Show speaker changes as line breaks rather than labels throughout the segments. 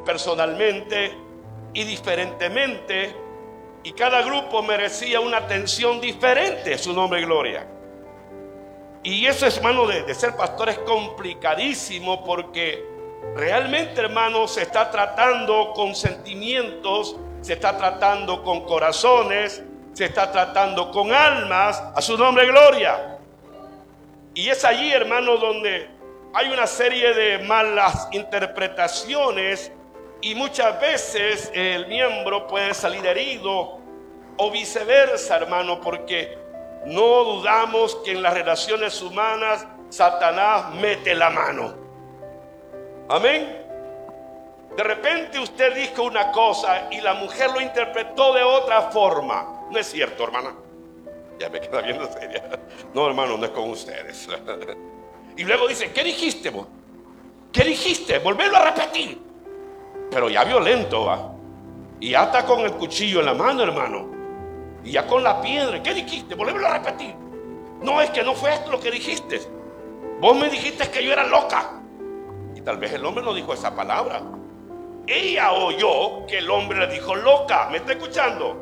personalmente y diferentemente, y cada grupo merecía una atención diferente. Su nombre y gloria. Y eso, hermano, de ser pastor es complicadísimo, porque realmente, hermano, se está tratando con sentimientos, se está tratando con corazones, se está tratando con almas. A su nombre y gloria. Y es allí, hermano, donde hay una serie de malas interpretaciones, y muchas veces el miembro puede salir herido, o viceversa, hermano, porque no dudamos que en las relaciones humanas Satanás mete la mano. Amén. De repente usted dijo una cosa y la mujer lo interpretó de otra forma. No es cierto, hermana. Ya me queda viendo seria. No, hermano, no es con ustedes. Y luego dice, ¿qué dijiste vos? ¿Qué dijiste? Volverlo a repetir. Pero ya violento, va. Y ya está con el cuchillo en la mano, hermano. Y ya con la piedra. ¿Qué dijiste? Volverlo a repetir. No, es que no fue esto lo que dijiste. Vos me dijiste que yo era loca. Y tal vez el hombre no dijo esa palabra. Ella oyó que el hombre le dijo loca. ¿Me está escuchando?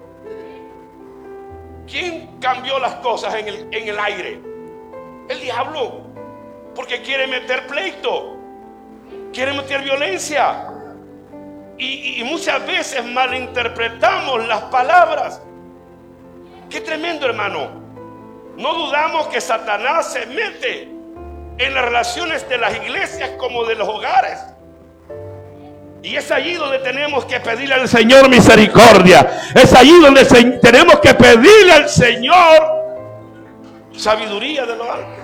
¿Quién cambió las cosas en el aire? El diablo. Porque quiere meter pleito, quiere meter violencia. Y muchas veces malinterpretamos las palabras. Qué tremendo, hermano. No dudamos que Satanás se mete en las relaciones de las iglesias como de los hogares. Y es allí donde tenemos que pedirle al Señor misericordia. Es allí donde tenemos que pedirle al Señor sabiduría de lo alto.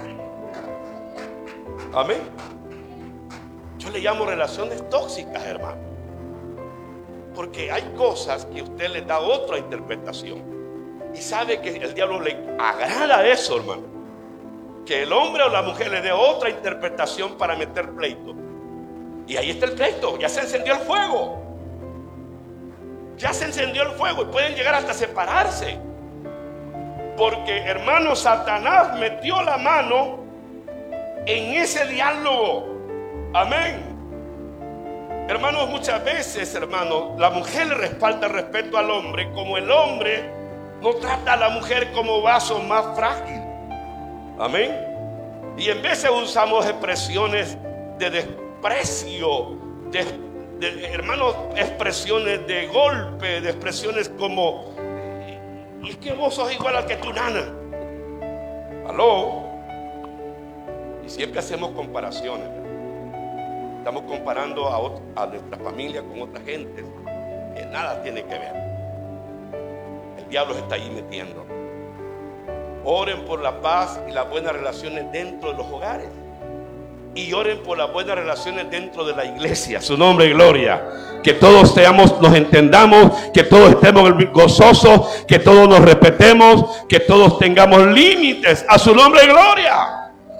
Amén. Yo le llamo relaciones tóxicas, hermano, porque hay cosas que usted le da otra interpretación. Y sabe que el diablo le agrada eso, hermano, que el hombre o la mujer le dé otra interpretación para meter pleito. Y ahí está el pleito. Ya se encendió el fuego. Ya se encendió el fuego. Y pueden llegar hasta separarse. Porque, hermano, Satanás metió la mano en ese diálogo. Amén. Hermanos, muchas veces, hermano, la mujer le respalda el respeto al hombre, como el hombre no trata a la mujer como vaso más frágil. Amén. Y en veces usamos expresiones de desprecio, hermanos, expresiones de golpe, de expresiones como, es que vos sos igual al que tu nana. Aló. Y siempre hacemos comparaciones. Estamos comparando a nuestra familia con otra gente que nada tiene que ver. El diablo se está ahí metiendo. Oren por la paz y las buenas relaciones dentro de los hogares. Y oren por las buenas relaciones dentro de la iglesia. Su nombre y gloria. Que todos nos entendamos, que todos estemos gozosos, que todos nos respetemos, que todos tengamos límites. A su nombre y gloria.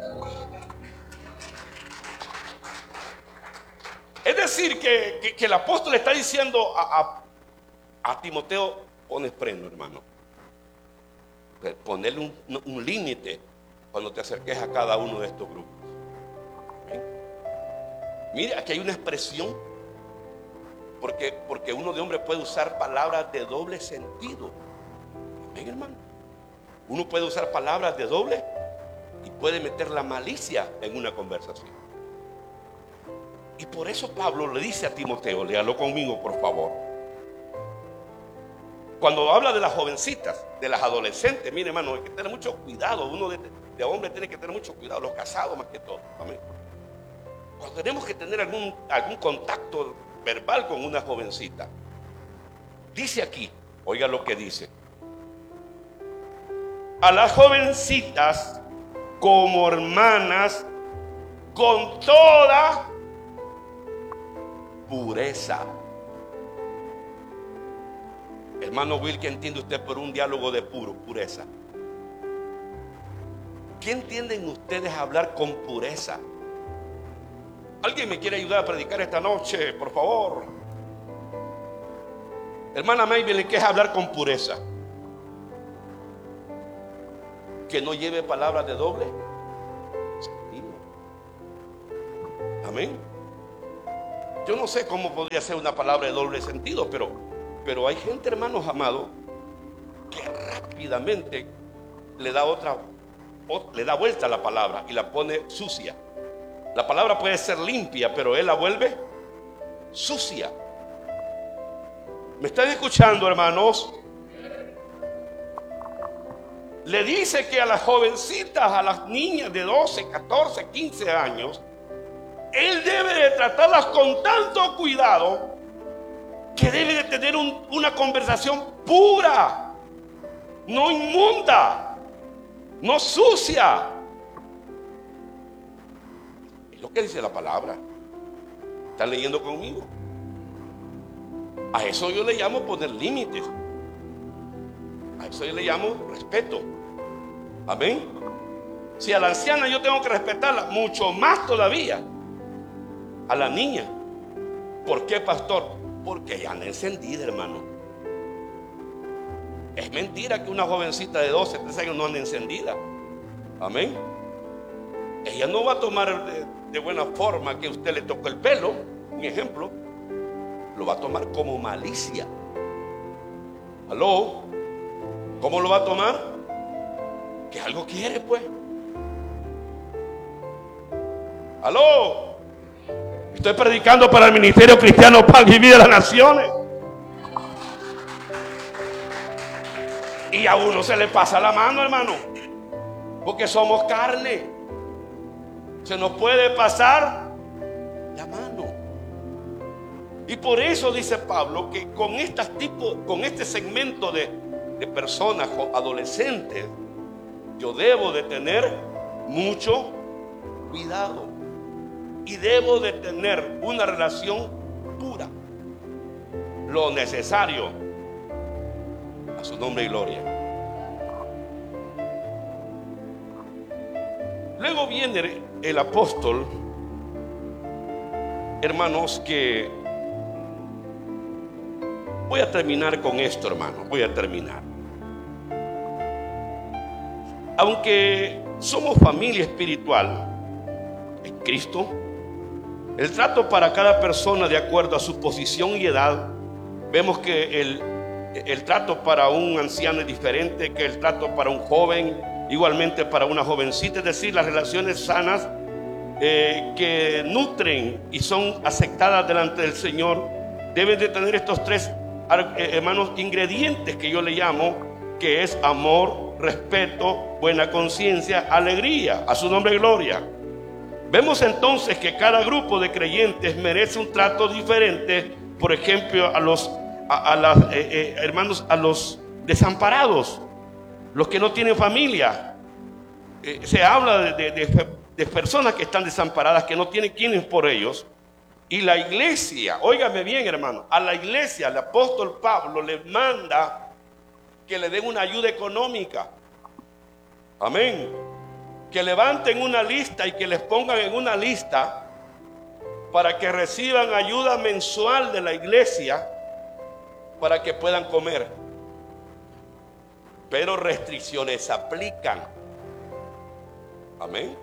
Es decir, que el apóstol está diciendo a Timoteo, pones freno, hermano. Ponerle un límite cuando te acerques a cada uno de estos grupos. ¿Ven? Mire, aquí hay una expresión, porque uno de hombre puede usar palabras de doble sentido. ¿Ven, hermano? Uno puede usar palabras de doble y puede meter la malicia en una conversación. Y por eso Pablo le dice a Timoteo, léalo conmigo por favor. Cuando habla de las jovencitas, de las adolescentes, mire, hermano, hay que tener mucho cuidado. Uno de hombre tiene que tener mucho cuidado, los casados más que todo. Amén. Cuando tenemos que tener algún contacto verbal con una jovencita, dice aquí, oiga lo que dice: a las jovencitas como hermanas con toda pureza. Hermano Will, ¿qué entiende usted por un diálogo de pureza? ¿Qué entienden ustedes hablar con pureza? ¿Alguien me quiere ayudar a predicar esta noche, por favor? Hermana Maybelline, ¿qué es hablar con pureza? Que no lleve palabras de doble sentido. Amén. yo no sé cómo podría ser una palabra de doble sentido, pero hay gente, hermanos amados, que rápidamente le da vuelta a la palabra y la pone sucia. La palabra puede ser limpia, pero él la vuelve sucia. ¿Me están escuchando, hermanos? Le dice que a las jovencitas, a las niñas de 12, 14, 15 años, él debe de tratarlas con tanto cuidado que debe de tener una conversación pura, no inmunda, no sucia. Es lo que dice la palabra. ¿Están leyendo conmigo? A eso yo le llamo poner límites. A eso yo le llamo respeto. Amén. Si a la anciana yo tengo que respetarla, mucho más todavía a la niña. ¿Por qué, pastor? Porque ella anda encendida, hermano. Es mentira que una jovencita de 12, 13 años no anda encendida. Amén. Ella no va a tomar de buena forma que usted le toque el pelo, un ejemplo. Lo va a tomar como malicia. ¿Aló? ¿Cómo lo va a tomar? Que algo quiere, pues. ¿Aló? Estoy predicando para el Ministerio Cristiano Pan y Vida de las Naciones. Y a uno se le pasa la mano, hermano, porque somos carne. Se nos puede pasar la mano. Y por eso dice Pablo que con este segmento de personas adolescentes, yo debo de tener mucho cuidado y debo de tener una relación pura, lo necesario, a su nombre y gloria. Luego viene el apóstol, hermanos, que voy a terminar con esto, hermano. Voy a terminar. Aunque somos familia espiritual en Cristo, el trato para cada persona de acuerdo a su posición y edad, vemos que el trato para un anciano es diferente que el trato para un joven, igualmente para una jovencita. Es decir, las relaciones sanas que nutren y son aceptadas delante del Señor deben de tener estos tres, hermanos, ingredientes que yo le llamo, que es amor, respeto, buena conciencia, alegría, a su nombre y gloria. Vemos entonces que cada grupo de creyentes merece un trato diferente. Por ejemplo, a los desamparados, los que no tienen familia. Se habla de personas que están desamparadas, que no tienen quienes por ellos. Y la iglesia, óigame bien, hermano, a la iglesia el apóstol Pablo le manda que le den una ayuda económica. Amén. Que levanten una lista y que les pongan en una lista para que reciban ayuda mensual de la iglesia para que puedan comer. Pero restricciones aplican. Amén.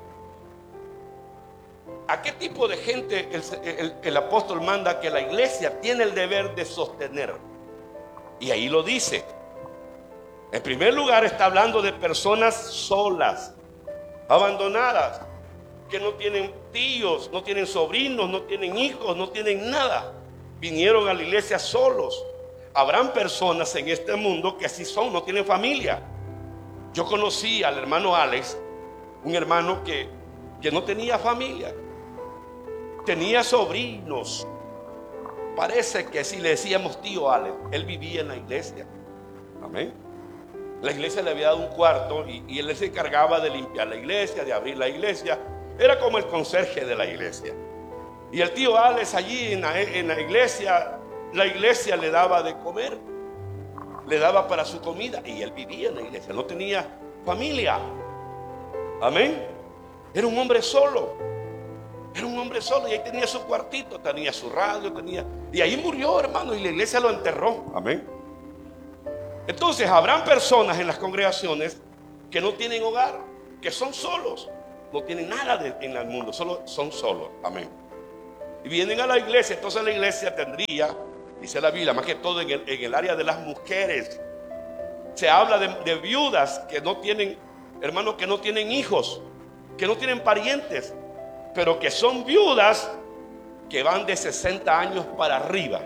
¿A qué tipo de gente el apóstol manda que la iglesia tiene el deber de sostener? Y ahí lo dice. En primer lugar está hablando de personas solas, abandonadas, que no tienen tíos, no tienen sobrinos, no tienen hijos, no tienen nada. Vinieron a la iglesia solos. Habrán personas en este mundo que así son, no tienen familia. Yo conocí al hermano Alex, un hermano que no tenía familia. Tenía sobrinos. Parece que si le decíamos tío Alex, él vivía en la iglesia. Amén. La iglesia le había dado un cuarto y él se encargaba de limpiar la iglesia, de abrir la iglesia. Era como el conserje de la iglesia. Y el tío Alex allí en la iglesia le daba de comer, le daba para su comida, y él vivía en la iglesia, no tenía familia. Amén. Era un hombre solo. Era un hombre solo y ahí tenía su cuartito, tenía su radio, y ahí murió, hermano, y la iglesia lo enterró. Amén. Entonces habrán personas en las congregaciones que no tienen hogar, que son solos, no tienen nada en el mundo, solo son solos. Amén. y vienen a la iglesia. Entonces la iglesia tendría, dice la Biblia, más que todo en el área de las mujeres, se habla de viudas que no tienen, hermanos, que no tienen hijos, que no tienen parientes, pero que son viudas que van de 60 años para arriba,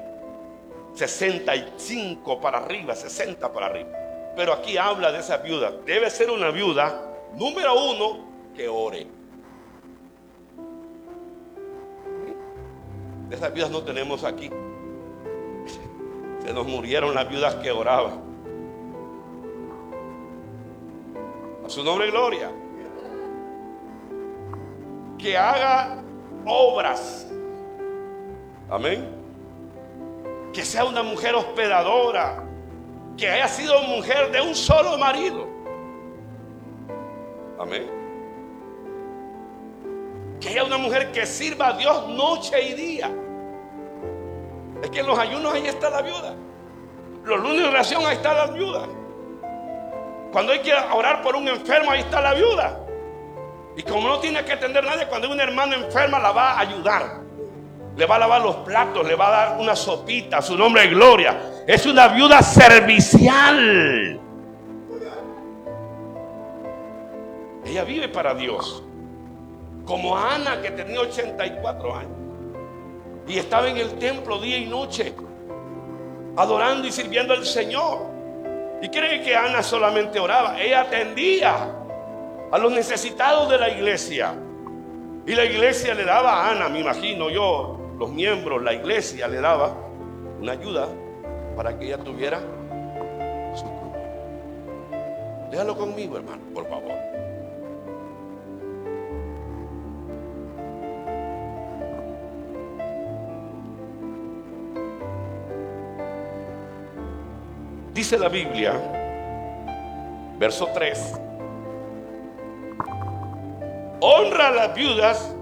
65 para arriba, 60 para arriba. Pero aquí habla de esa viuda. Debe ser una viuda, número uno, que ore. De esas viudas no tenemos aquí. Se nos murieron las viudas que oraban. A su nombre, gloria. Que haga obras. Amén. Que sea una mujer hospedadora. Que haya sido mujer de un solo marido. Amén. Que haya una mujer que sirva a Dios noche y día. Es que en los ayunos ahí está la viuda. Los lunes de oración ahí está la viuda. Cuando hay que orar por un enfermo ahí está la viuda. Y como no tiene que atender a nadie, cuando hay una hermana enferma la va a ayudar. Le va a lavar los platos, le va a dar una sopita, a su nombre de gloria. Es una viuda servicial. Ella vive para Dios. Como Ana, que tenía 84 años y estaba en el templo día y noche, adorando y sirviendo al Señor. Y cree que Ana solamente oraba. Ella atendía a los necesitados de la iglesia. Y la iglesia le daba a Ana, me imagino yo, los miembros, la iglesia le daba una ayuda para que ella tuviera su culto. Déjalo conmigo, hermano, por favor. Dice la Biblia, verso 3: honra a las viudas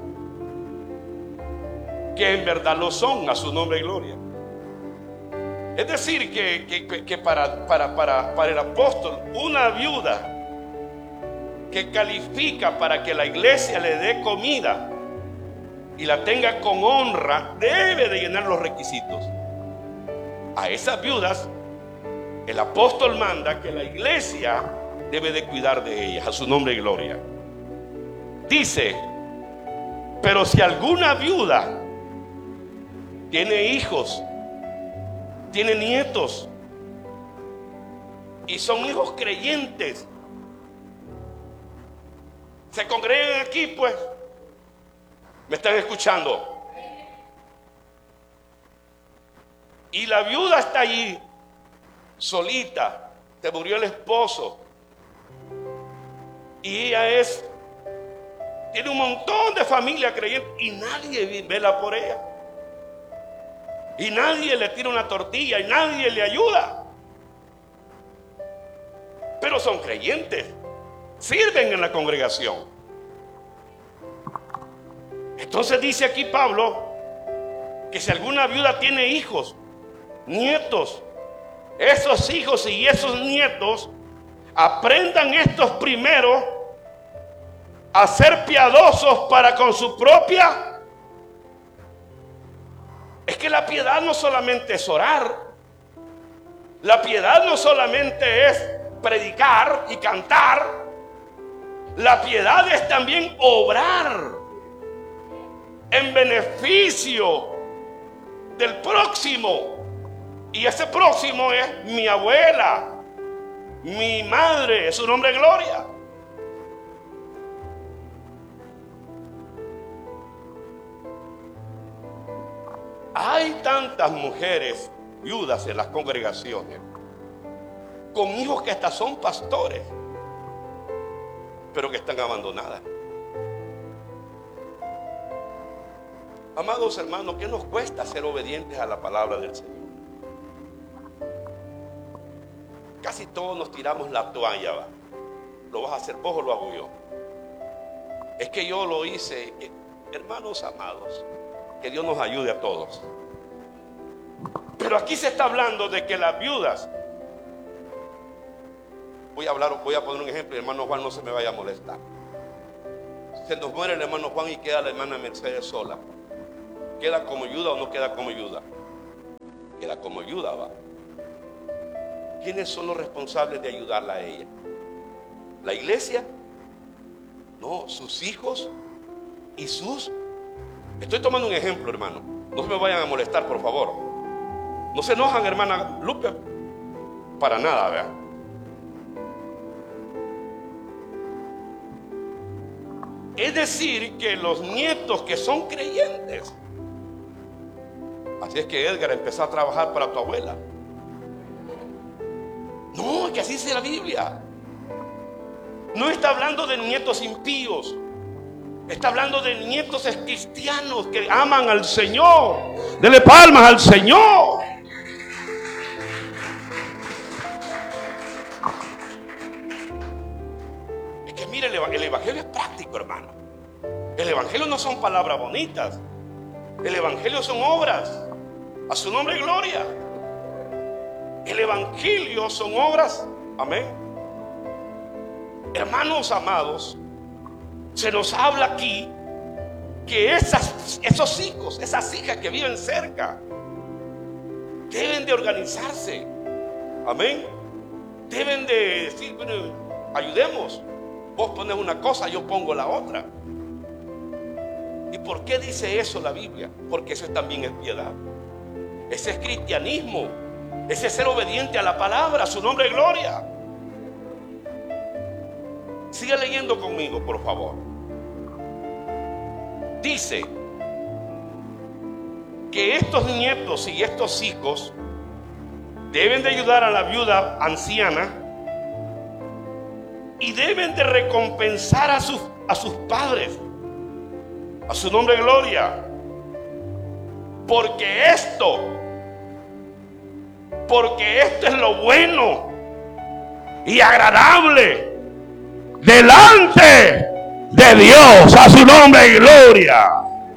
que en verdad lo son, a su nombre y gloria. Es decir, que para el apóstol, una viuda que califica para que la iglesia le dé comida y la tenga con honra, debe de llenar los requisitos. A esas viudas el apóstol manda que la iglesia debe de cuidar de ellas, a su nombre y gloria. Dice: pero si alguna viuda tiene hijos, tiene nietos, y son hijos creyentes, se congregan aquí, pues, ¿me están escuchando? Y la viuda está allí solita, se murió el esposo, y ella tiene un montón de familia creyente y nadie vela por ella, y nadie le tira una tortilla, y nadie le ayuda. Pero son creyentes, sirven en la congregación. Entonces dice aquí Pablo que si alguna viuda tiene hijos, nietos, esos hijos y esos nietos aprendan estos primeros a ser piadosos para con su propia. Es que la piedad no solamente es orar. La piedad no solamente es predicar y cantar. La piedad es también obrar en beneficio del próximo. Y ese próximo es mi abuela, mi madre, su nombre es gloria. Hay tantas mujeres viudas en las congregaciones, con hijos que hasta son pastores, pero que están abandonadas. Amados hermanos, ¿qué nos cuesta ser obedientes a la palabra del Señor? Casi todos nos tiramos la toalla, ¿va? ¿Lo vas a hacer vos o lo hago yo? Es que yo lo hice. Hermanos amados, que Dios nos ayude a todos. Pero aquí se está hablando de que las viudas, voy a poner un ejemplo, el hermano Juan no se me vaya a molestar. Se nos muere el hermano Juan y queda la hermana Mercedes sola. ¿Queda como ayuda o no queda como ayuda? Queda como ayuda, va. ¿Quiénes son los responsables de ayudarla a ella? ¿La iglesia? No, sus hijos y sus... Estoy tomando un ejemplo, hermano. No se me vayan a molestar, por favor. No se enojan, hermana Lupe. Para nada, ¿verdad? Es decir, que los nietos que son creyentes. Así es que Edgar empezó a trabajar para tu abuela. No, que así dice la Biblia. No está hablando de nietos impíos. Está hablando de nietos cristianos que aman al Señor. Dele palmas al Señor. Es que mire, el evangelio es práctico, hermano. El evangelio no son palabras bonitas. El evangelio son obras. A su nombre y gloria. El evangelio son obras. Amén. Hermanos amados, se nos habla aquí que esos hijos, esas hijas que viven cerca, deben de organizarse. Amén. Deben de decir, bueno, ayudemos. Vos pones una cosa, yo pongo la otra. ¿Y por qué dice eso la Biblia? Porque eso también es piedad. Ese es cristianismo. Ese es ser obediente a la palabra, a su nombre y gloria. Siga leyendo conmigo, por favor. Dice que estos nietos y estos hijos deben de ayudar a la viuda anciana y deben de recompensar a sus padres, a su nombre y gloria. Porque esto es lo bueno y agradable delante de Dios, a su nombre y gloria.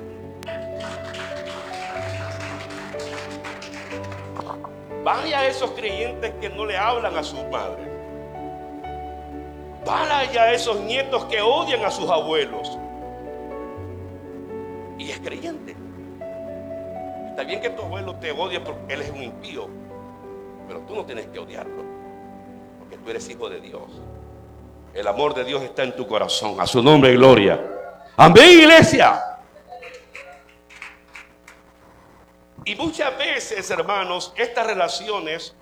Vaya a esos creyentes que no le hablan a sus madres. Vaya a esos nietos que odian a sus abuelos. Y es creyente. Está bien que tu abuelo te odie porque él es un impío, pero tú no tienes que odiarlo, porque tú eres hijo de Dios. El amor de Dios está en tu corazón, a su nombre y gloria. Amén, iglesia. Y muchas veces, hermanos, estas relaciones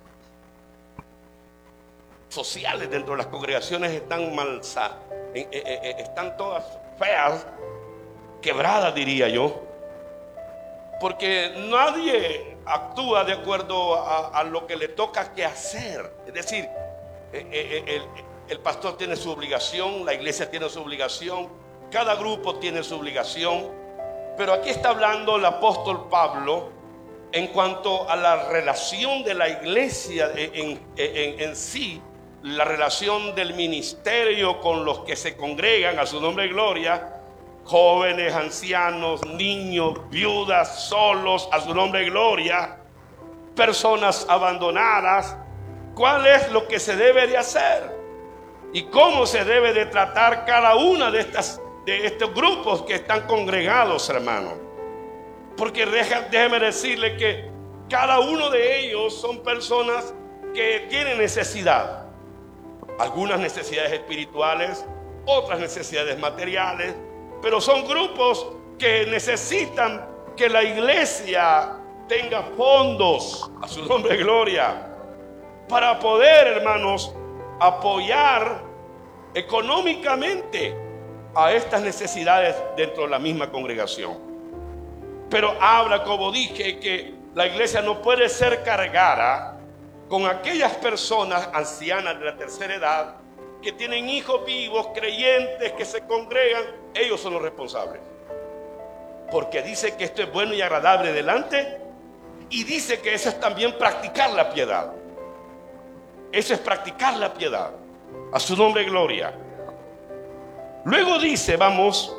sociales dentro de las congregaciones están están todas feas, quebradas, diría yo, porque nadie actúa de acuerdo a lo que le toca que hacer. Es decir, el pastor tiene su obligación, la iglesia tiene su obligación, cada grupo tiene su obligación. Pero aquí está hablando el apóstol Pablo en cuanto a la relación de la iglesia en sí, la relación del ministerio con los que se congregan, a su nombre y gloria, jóvenes, ancianos, niños, viudas, solos, a su nombre y gloria, personas abandonadas. ¿Cuál es lo que se debe de hacer? ¿Y cómo se debe de tratar cada una de estos grupos que están congregados, hermano? Porque déjeme decirle que cada uno de ellos son personas que tienen necesidad. Algunas necesidades espirituales, otras necesidades materiales, pero son grupos que necesitan que la iglesia tenga fondos, a su nombre y gloria, para poder, hermanos, apoyar económicamente a estas necesidades dentro de la misma congregación. Pero habla, como dije, que la iglesia no puede ser cargada con aquellas personas ancianas de la tercera edad que tienen hijos vivos, creyentes, que se congregan. Ellos son los responsables, porque dice que esto es bueno y agradable delante, y dice que eso es también practicar la piedad. Eso es practicar la piedad, a su nombre y gloria. Luego dice, vamos,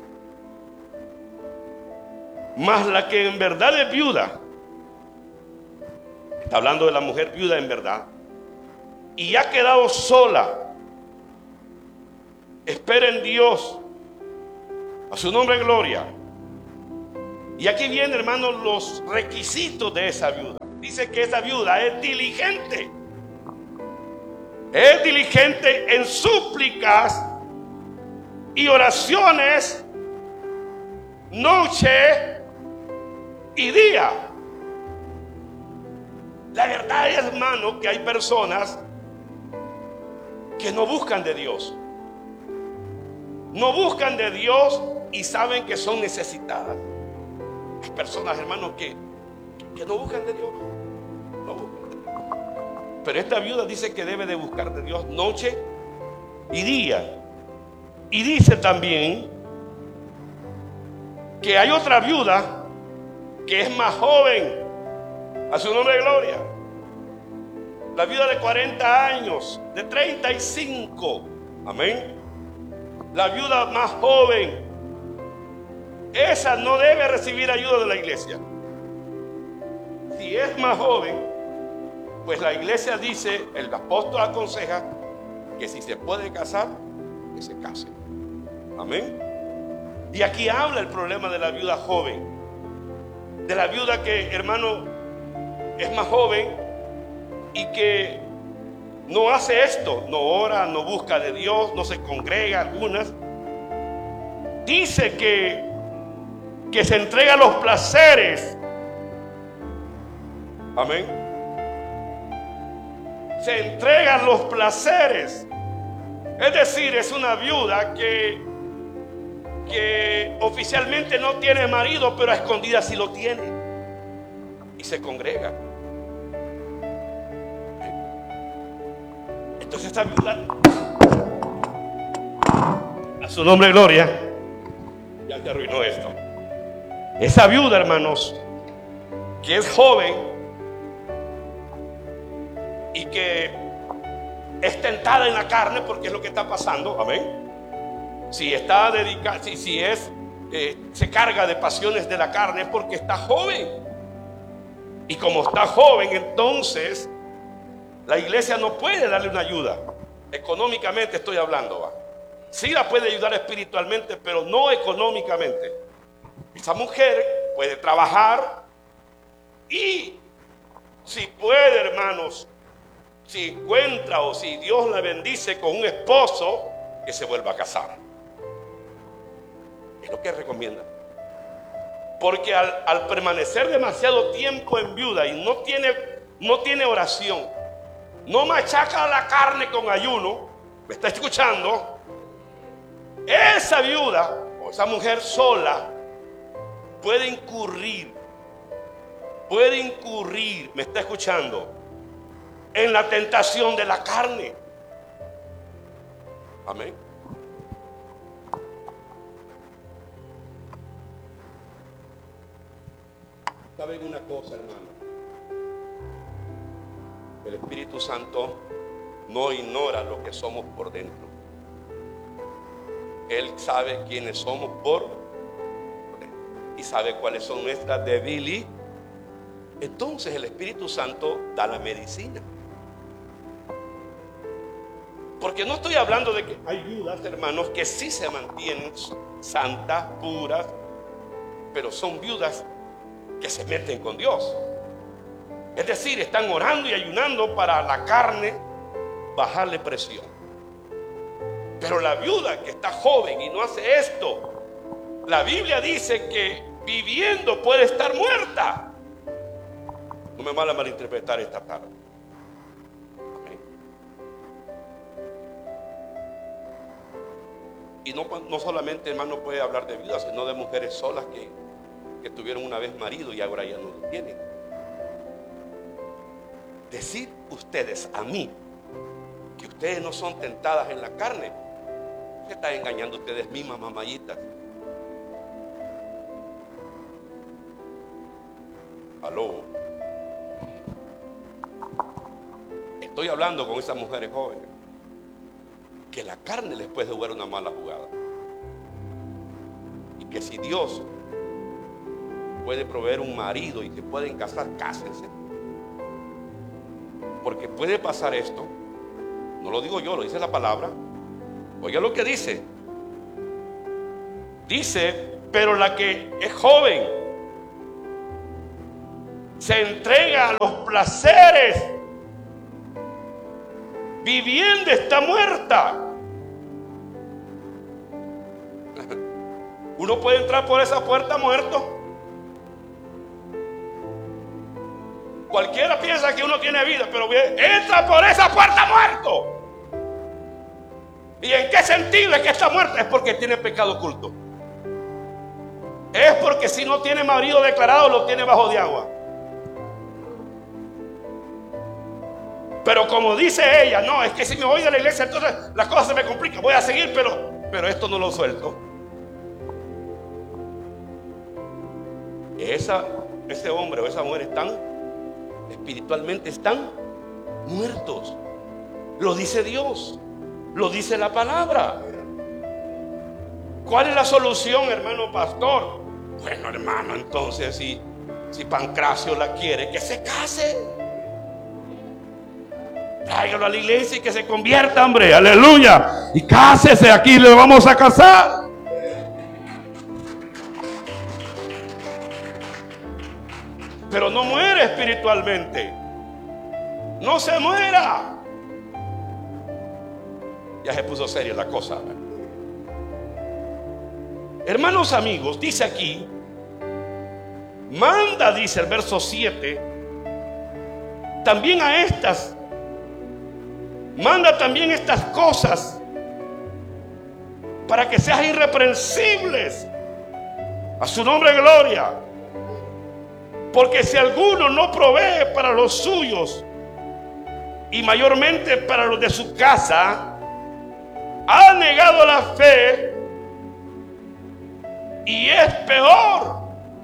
mas la que en verdad es viuda, está hablando de la mujer viuda en verdad, y ha quedado sola, espera en Dios, a su nombre y gloria, Y aquí vienen, hermanos, los requisitos de esa viuda. Dice que esa viuda es diligente. Es diligente en súplicas y oraciones noche y día. La verdad es, hermano, que hay personas que no buscan de Dios. No buscan de Dios y saben que son necesitadas. Hay personas, hermanos, que no buscan de Dios. No buscan. Pero esta viuda dice que debe de buscar de Dios noche y día. Y dice también que hay otra viuda que es más joven. A su nombre de gloria. La viuda de 40 años, de 35. Amén. La viuda más joven, esa no debe recibir ayuda de la iglesia. Si es más joven, pues la iglesia dice, el apóstol aconseja que si se puede casar, que se case. Amén. Y aquí habla el problema de la viuda joven, de la viuda que, hermano, es más joven y que no hace esto, no ora, no busca de Dios, no se congrega. Algunas dice que se entrega a los placeres. Amén. Se entrega a los placeres. Es decir, es una viuda que oficialmente no tiene marido, pero a escondidas sí lo tiene y se congrega. Entonces esta viuda, a su nombre gloria, ya te arruinó esto. Esa viuda, hermanos, que es joven y que es tentada en la carne, porque es lo que está pasando, amén. Si está dedicada, si se carga de pasiones de la carne, es porque está joven. Y como está joven, entonces la iglesia no puede darle una ayuda. Económicamente estoy hablando, ¿va? Sí la puede ayudar espiritualmente, pero no económicamente. Esa mujer puede trabajar y si puede, hermanos, si encuentra o si Dios la bendice con un esposo, que se vuelva a casar. Es lo que recomienda. Porque al permanecer demasiado tiempo en viuda y no tiene oración, no machaca la carne con ayuno, ¿me está escuchando? Esa viuda o esa mujer sola puede incurrir, ¿me está escuchando? En la tentación de la carne. Amén. ¿Saben una cosa, hermano? El Espíritu Santo no ignora lo que somos por dentro. Él sabe quiénes somos por dentro y sabe cuáles son nuestras debilidades. Entonces el Espíritu Santo da la medicina. Porque no estoy hablando de que hay viudas, hermanos, que sí se mantienen santas, puras, pero son viudas que se meten con Dios. Es decir, están orando y ayunando para la carne bajarle presión. Pero la viuda que está joven y no hace esto, la Biblia dice que viviendo puede estar muerta. No me van a malinterpretar esta tarde. Amén. Y no solamente, hermano, puede hablar de viudas, sino de mujeres solas que tuvieron una vez marido y ahora ya no lo tienen. Decir ustedes a mí que ustedes no son tentadas en la carne, se están engañando ustedes mismas, mamayitas. Aló. Estoy hablando con esas mujeres jóvenes que la carne les puede jugar una mala jugada y que si Dios puede proveer un marido y se pueden casar, cásense. Porque puede pasar esto. No lo digo yo, lo dice la palabra. Oiga lo que dice. Dice, pero la que es joven se entrega a los placeres, viviendo está muerta. Uno puede entrar por esa puerta muerto. Cualquiera piensa que uno tiene vida, pero entra por esa puerta muerto. ¿Y en qué sentido es que está muerta? Es porque tiene pecado oculto. Es porque si no tiene marido declarado, lo tiene bajo de agua. Pero como dice ella, no, es que si me voy de la iglesia, entonces las cosas se me complican. Voy a seguir, pero esto no lo suelto. Ese hombre o esa mujer espiritualmente están muertos. Lo dice Dios, lo dice la palabra. ¿Cuál es la solución, hermano pastor? Bueno, hermano, entonces si Pancracio la quiere, que se case. Tráigalo a la iglesia y que se convierta, hombre, aleluya. Y cásese, aquí le vamos a casar. Pero no muere espiritualmente. No se muera. Ya se puso seria la cosa, ¿verdad? Hermanos amigos, dice aquí, manda, dice el verso 7, también a estas, manda también estas cosas para que seas irreprensibles. A su nombre gloria. Porque si alguno no provee para los suyos y mayormente para los de su casa, ha negado la fe y es peor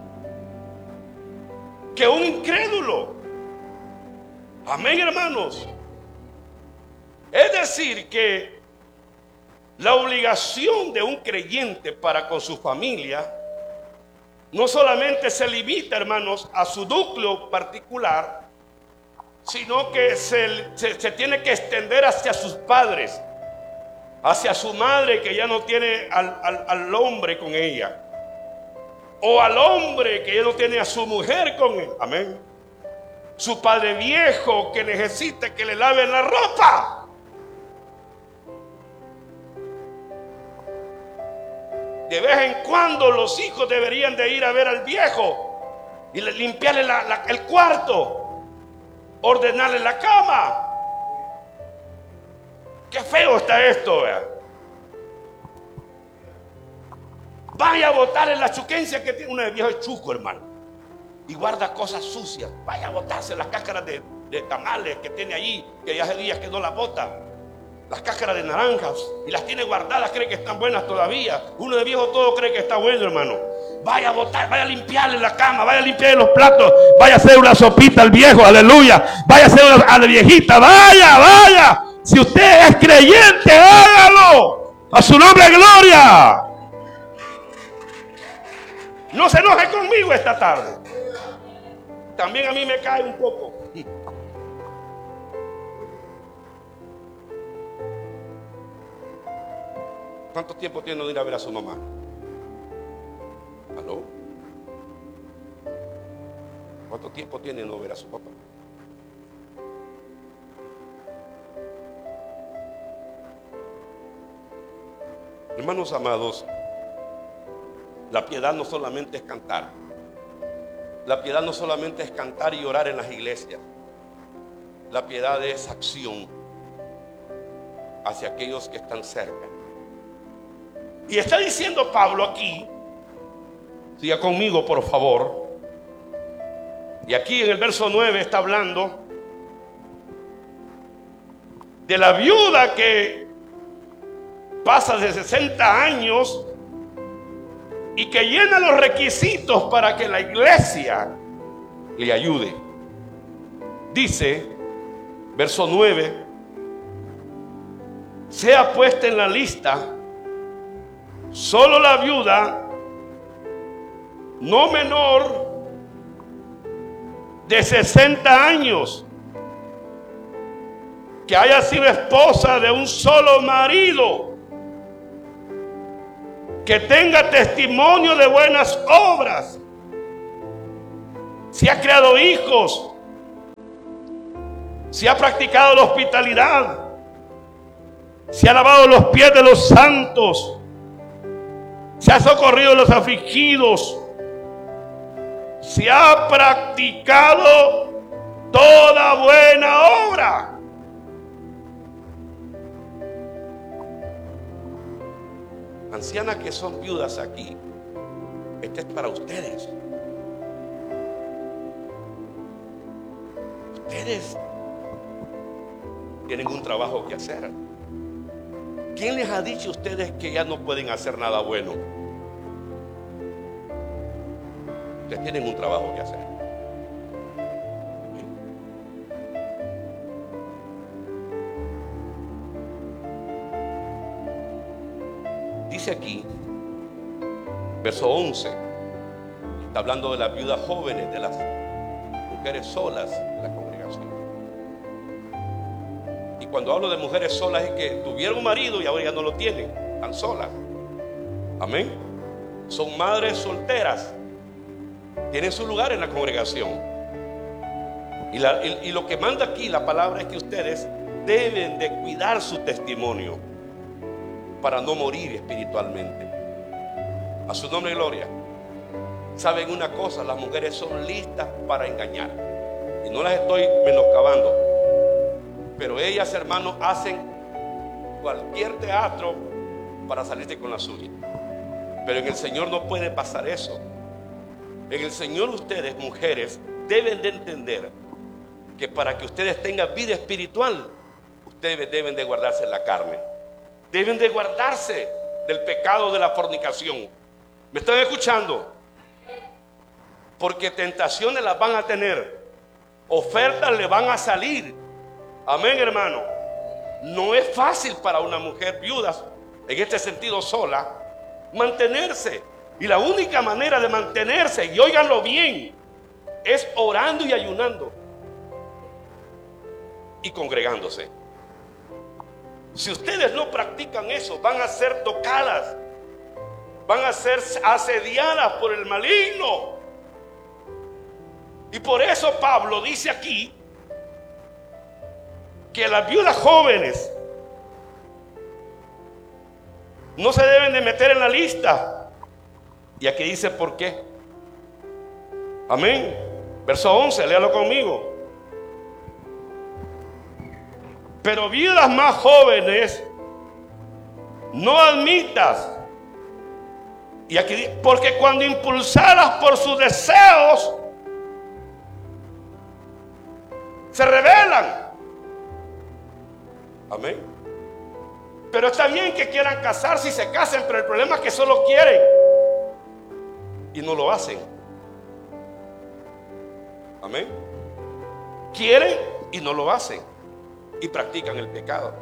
que un incrédulo. Amén, hermanos. Es decir, que la obligación de un creyente para con su familia no solamente se limita, hermanos, a su núcleo particular, sino que se tiene que extender hacia sus padres, hacia su madre que ya no tiene al hombre con ella, o al hombre que ya no tiene a su mujer con él. Amén. Su padre viejo que necesita que le laven la ropa. De vez en cuando los hijos deberían de ir a ver al viejo y limpiarle el cuarto, ordenarle la cama. Qué feo está esto, ¿verdad? Vaya a botarle la chuquencia que tiene. Uno de viejo es chuco, hermano, y guarda cosas sucias. Vaya a botarse las cáscaras de tamales que tiene allí, que ya hace días que no las bota. Las cáscaras de naranjas, y las tiene guardadas, cree que están buenas todavía. Uno de viejo todo cree que está bueno, hermano. Vaya a botar, vaya a limpiarle la cama, vaya a limpiarle los platos, vaya a hacer una sopita al viejo, aleluya. Vaya a hacer a la viejita, vaya. Si usted es creyente, hágalo. A su nombre, gloria. No se enoje conmigo esta tarde. También a mí me cae un poco. ¿Cuánto tiempo tiene de ir a ver a su mamá? ¿Aló? ¿Cuánto tiempo tiene de no ver a su papá? Hermanos amados, la piedad no solamente es cantar. La piedad no solamente es cantar y orar en las iglesias. La piedad es acción hacia aquellos que están cerca. Y está diciendo Pablo aquí, siga conmigo por favor, y aquí en el verso 9 está hablando de la viuda que pasa de 60 años y que llena los requisitos para que la iglesia le ayude. Dice, verso 9, sea puesta en la lista solo la viuda no menor de 60 años, que haya sido esposa de un solo marido, que tenga testimonio de buenas obras, si ha creado hijos, si ha practicado la hospitalidad, si ha lavado los pies de los santos, si ha socorrido a los afligidos, si ha practicado toda buena obra. Ancianas que son viudas aquí, este es para ustedes. Ustedes tienen un trabajo que hacer. ¿Quién les ha dicho a ustedes que ya no pueden hacer nada bueno? Ustedes tienen un trabajo que hacer. Dice aquí, verso 11, está hablando de las viudas jóvenes, de las mujeres solas de la congregación. Y cuando hablo de mujeres solas es que tuvieron un marido y ahora ya no lo tienen, están solas. Amén. Son madres solteras, tienen su lugar en la congregación. Y lo que manda aquí la palabra es que ustedes deben de cuidar su testimonio para no morir espiritualmente. A su nombre y gloria. Saben una cosa, las mujeres son listas para engañar, y no las estoy menoscabando, pero ellas, hermanos, hacen cualquier teatro para salirse con la suya. Pero en el Señor no puede pasar eso. En el Señor ustedes, mujeres, deben de entender que para que ustedes tengan vida espiritual, ustedes deben de guardarse la carne, deben de guardarse del pecado de la fornicación. ¿Me están escuchando? Porque tentaciones las van a tener, ofertas le van a salir. Amén, hermano. No es fácil para una mujer viuda, en este sentido sola, mantenerse. Y la única manera de mantenerse, y óiganlo bien, es orando y ayunando y congregándose. Si ustedes no practican eso, van a ser tocadas, van a ser asediadas por el maligno. Y por eso Pablo dice aquí que las viudas jóvenes no se deben de meter en la lista. Y aquí dice por qué. Amén. Verso 11, léalo conmigo. Pero viudas más jóvenes no admitas. Y aquí dice, porque cuando impulsadas por sus deseos se rebelan. Amén. Pero está bien que quieran casarse y se casen, pero el problema es que solo quieren y no lo hacen. Amén. Quieren y no lo hacen y practican el pecado.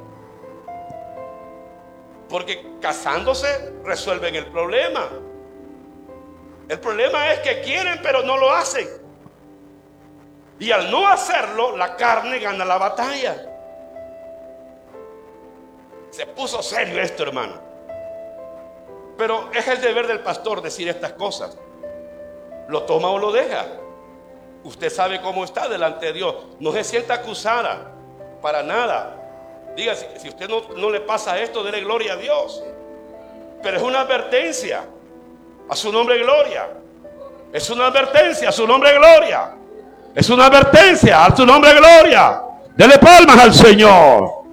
Porque casándose resuelven el problema. El problema es que quieren pero no lo hacen. Y al no hacerlo, la carne gana la batalla. Se puso serio esto, hermano. Pero es el deber del pastor decir estas cosas. Lo toma o lo deja. Usted sabe cómo está delante de Dios. No se sienta acusada para nada. Diga, si usted no le pasa esto, dele gloria a Dios. Pero es una advertencia. A su nombre gloria. Es una advertencia, a su nombre gloria. Es una advertencia, a su nombre gloria. Dele palmas al Señor.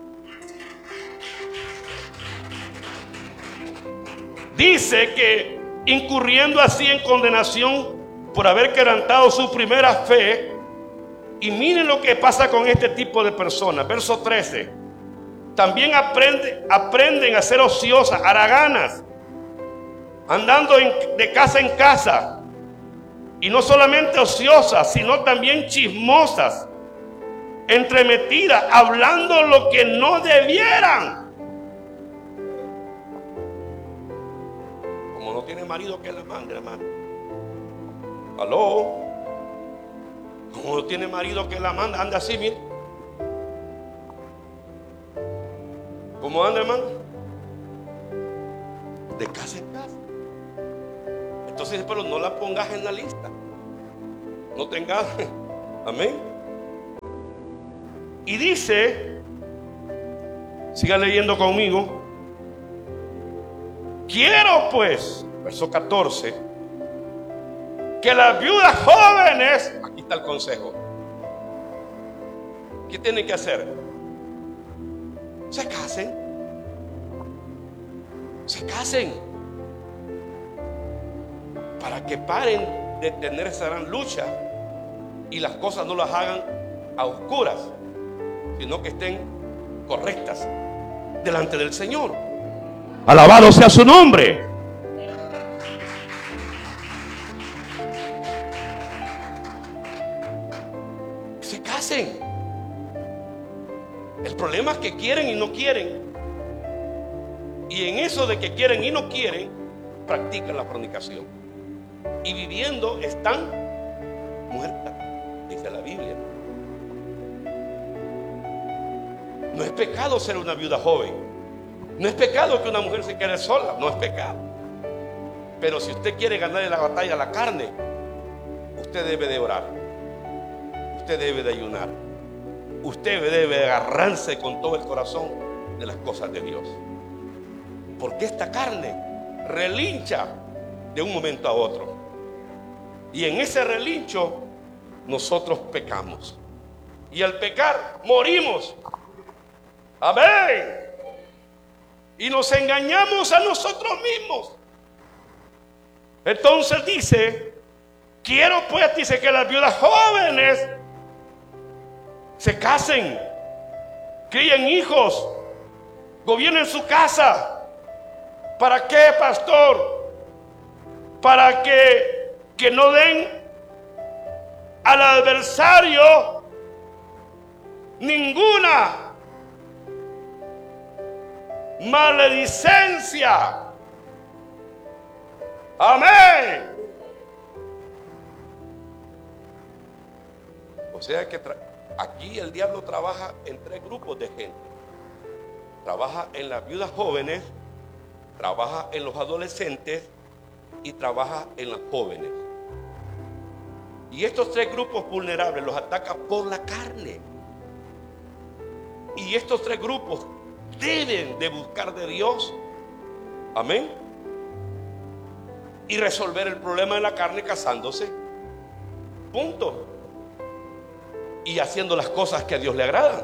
Dice que incurriendo así en condenación por haber quebrantado su primera fe. Y miren lo que pasa con este tipo de personas. Verso 13. También aprenden a ser ociosas, haraganas, andando de casa en casa. Y no solamente ociosas, sino también chismosas, entremetidas, hablando lo que no debieran. Como no tiene marido que la mande, hermano. Aló. Como no tiene marido que la manda, anda así, mire. ¿Cómo anda, hermano? De casa en casa. Entonces, pero no la pongas en la lista. No tengas. Amén. Y dice, siga leyendo conmigo. Quiero pues, verso 14, que las viudas jóvenes, aquí está el consejo. ¿Qué tienen que hacer? Se casen. Se casen. Para que paren de tener esa gran lucha y las cosas no las hagan a oscuras, sino que estén correctas delante del Señor. Alabado sea su nombre. Se casen. El problema es que quieren y no quieren. Y en eso de que quieren y no quieren, practican la fornicación. Y viviendo están muertas, dice la Biblia. No es pecado ser una viuda joven. No es pecado que una mujer se quede sola. No es pecado. Pero si usted quiere ganar la batalla a la carne, usted debe de orar. Usted debe de ayunar. Usted debe agarrarse con todo el corazón de las cosas de Dios. Porque esta carne relincha de un momento a otro. Y en ese relincho nosotros pecamos. Y al pecar morimos. Amén. Y nos engañamos a nosotros mismos. Entonces dice, quiero pues, dice, que las viudas jóvenes se casen, críen hijos, gobiernen su casa. ¿Para qué, pastor? Para que no den al adversario ninguna maledicencia. Amén. O sea que aquí el diablo trabaja en tres grupos de gente. Trabaja en las viudas jóvenes, trabaja en los adolescentes y trabaja en las jóvenes. Y estos tres grupos vulnerables los ataca por la carne. Y estos tres grupos deben de buscar de Dios, amén, y resolver el problema de la carne casándose, punto, y haciendo las cosas que a Dios le agradan.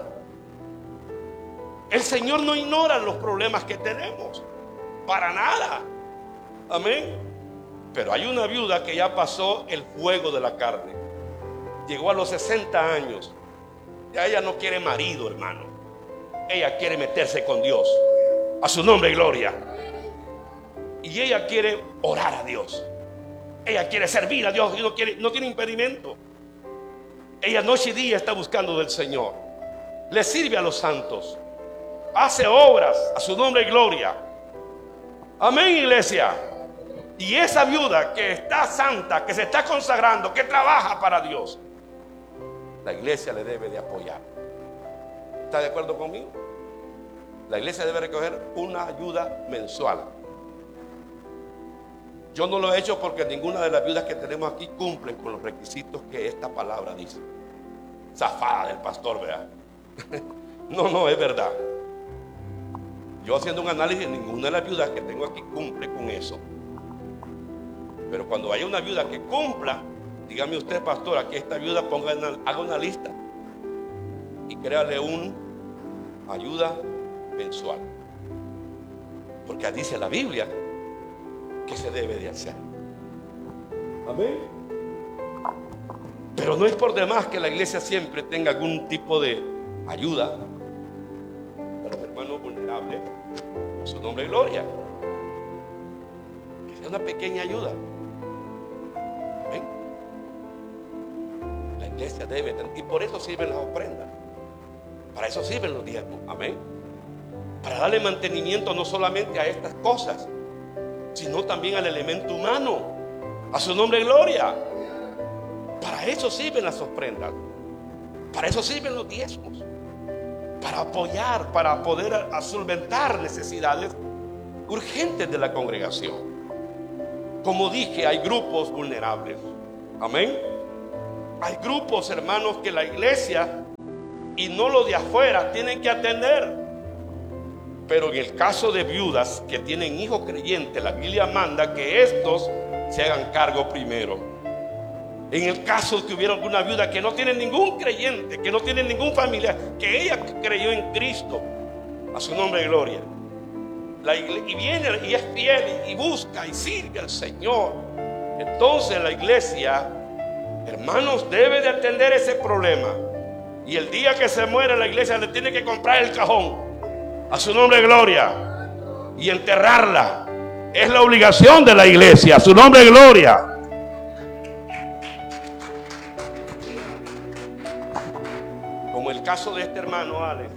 El Señor no ignora los problemas que tenemos, para nada, amén. Pero hay una viuda que ya pasó el fuego de la carne, llegó a los 60 años, ya ella no quiere marido, hermano. Ella quiere meterse con Dios. A su nombre, gloria. Y ella quiere orar a Dios. Ella quiere servir a Dios y no tiene impedimento. Ella noche y día está buscando del Señor. Le sirve a los santos. Hace obras. A su nombre, gloria. Amén, iglesia. Y esa viuda que está santa, que se está consagrando, que trabaja para Dios, la iglesia le debe de apoyar. ¿Está de acuerdo conmigo? La iglesia debe recoger una ayuda mensual. Yo no lo he hecho porque ninguna de las viudas que tenemos aquí cumplen con los requisitos que esta palabra dice. Zafada del pastor, ¿verdad? No, es verdad. Yo haciendo un análisis, ninguna de las viudas que tengo aquí cumple con eso. Pero cuando haya una viuda que cumpla, dígame usted, pastor, aquí esta viuda haga una lista y créale una ayuda mensual, porque dice la Biblia que se debe de hacer. Amén. Pero no es por demás que la iglesia siempre tenga algún tipo de ayuda para los hermanos vulnerables. A su nombre, gloria. Que sea una pequeña ayuda. Amén. La iglesia debe, y por eso sirven las ofrendas. Para eso sirven los diezmos. Amén. Para darle mantenimiento no solamente a estas cosas, sino también al elemento humano. A su nombre, gloria. Para eso sirven las ofrendas. Para eso sirven los diezmos. Para apoyar, para poder solventar necesidades urgentes de la congregación. Como dije, hay grupos vulnerables. Amén. Hay grupos, hermanos, que la iglesia y no los de afuera tienen que atender. Pero en el caso de viudas que tienen hijos creyentes, la Biblia manda que estos se hagan cargo primero. En el caso de que hubiera alguna viuda que no tiene ningún creyente, que no tiene ningún familiar, que ella creyó en Cristo, a su nombre de gloria, y viene y es fiel y busca y sirve al Señor, entonces la iglesia, hermanos, debe de atender ese problema. Y el día que se muere, la iglesia le tiene que comprar el cajón, a su nombre de gloria, y enterrarla. Es la obligación de la iglesia, a su nombre de gloria. Como el caso de este hermano Alex.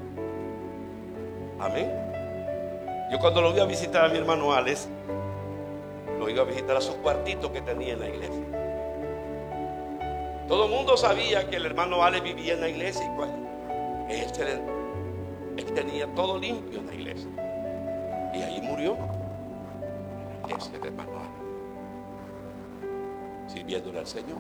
Amén. Yo cuando lo iba a visitar a mi hermano Alex, lo iba a visitar a sus cuartitos que tenía en la iglesia. Todo el mundo sabía que el hermano Alex vivía en la iglesia y él tenía todo limpio en la iglesia. Y ahí murió. Ese es el hermano Alex, sirviéndole al Señor.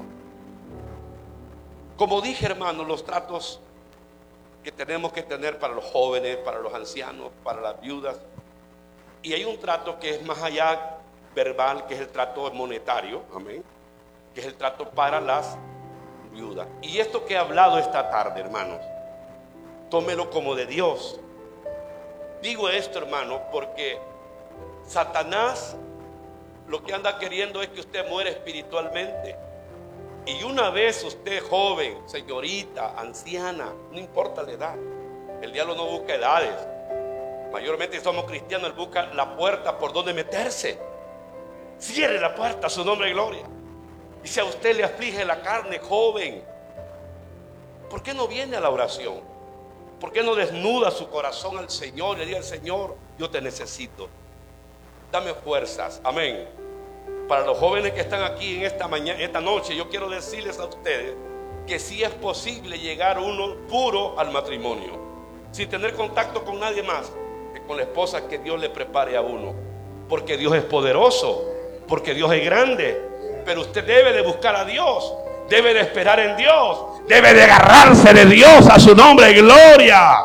Como dije, hermanos, los tratos que tenemos que tener para los jóvenes, para los ancianos, para las viudas. Y hay un trato que es más allá verbal, que es el trato monetario, amén, que es el trato para las viudas. Y esto que he hablado esta tarde, hermanos, tómelo como de Dios. Digo esto, hermanos, porque Satanás lo que anda queriendo es que usted muera espiritualmente. Y una vez usted joven, señorita, anciana, no importa la edad, el diablo no busca edades. Mayormente si somos cristianos, él busca la puerta por donde meterse. Cierre la puerta, a su nombre de gloria. Y si a usted le aflige la carne, joven, ¿por qué no viene a la oración? ¿Por qué no desnuda su corazón al Señor y le diga al Señor, yo te necesito, dame fuerzas? Amén. Para los jóvenes que están aquí en esta mañana, esta noche, yo quiero decirles a ustedes que sí es posible llegar uno puro al matrimonio, sin tener contacto con nadie más que con la esposa que Dios le prepare a uno, porque Dios es poderoso, porque Dios es grande. Pero usted debe de buscar a Dios, debe de esperar en Dios, debe de agarrarse de Dios, a su nombre y gloria.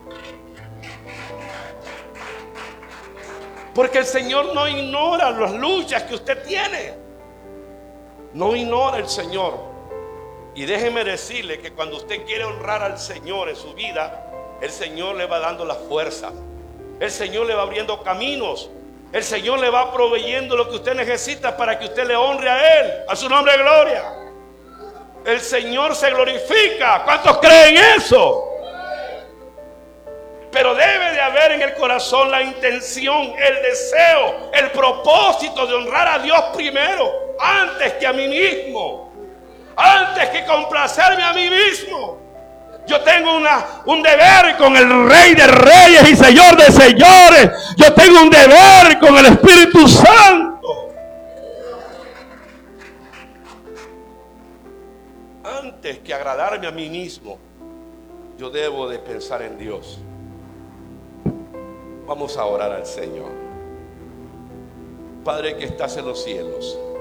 Porque el Señor no ignora las luchas que usted tiene. No ignora el Señor. Y déjeme decirle que cuando usted quiere honrar al Señor en su vida, el Señor le va dando las fuerzas. El Señor le va abriendo caminos. El Señor le va proveyendo lo que usted necesita para que usted le honre a Él, a su nombre de gloria. El Señor se glorifica. ¿Cuántos creen eso? Pero debe de haber en el corazón la intención, el deseo, el propósito de honrar a Dios primero, antes que a mí mismo, antes que complacerme a mí mismo. Yo tengo un deber con el Rey de Reyes y Señor de Señores. Yo tengo un deber con el Espíritu Santo. Antes que agradarme a mí mismo, yo debo de pensar en Dios. Vamos a orar al Señor. Padre que estás en los cielos,